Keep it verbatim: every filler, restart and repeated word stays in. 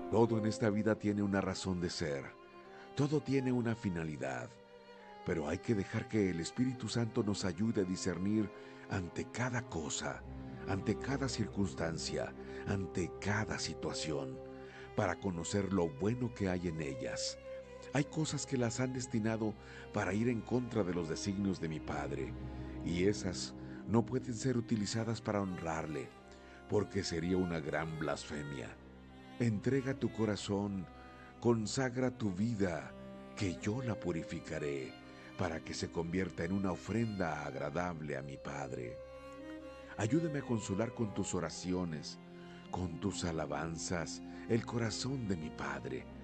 Todo en esta vida tiene una razón de ser, todo tiene una finalidad, pero hay que dejar que el Espíritu Santo nos ayude a discernir ante cada cosa, ante cada circunstancia, ante cada situación, para conocer lo bueno que hay en ellas. Hay cosas que las han destinado para ir en contra de los designios de mi Padre, y esas no pueden ser utilizadas para honrarle, porque sería una gran blasfemia. Entrega tu corazón, consagra tu vida, que yo la purificaré, para que se convierta en una ofrenda agradable a mi Padre. Ayúdame a consolar con tus oraciones, con tus alabanzas, el corazón de mi Padre,